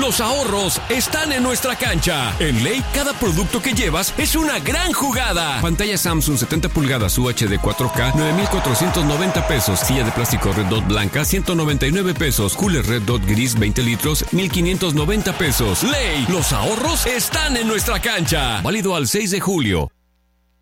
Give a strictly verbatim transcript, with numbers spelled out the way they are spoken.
los ahorros están en nuestra cancha. En Ley, cada producto que llevas es una gran jugada. Pantalla Samsung setenta pulgadas U H D cuatro K, nueve mil cuatrocientos noventa pesos. Silla de plástico Red Dot blanca, ciento noventa y nueve pesos. Cooler Red Dot gris, veinte litros, mil quinientos noventa pesos. Ley, los ahorros están en nuestra cancha. Válido al seis de julio.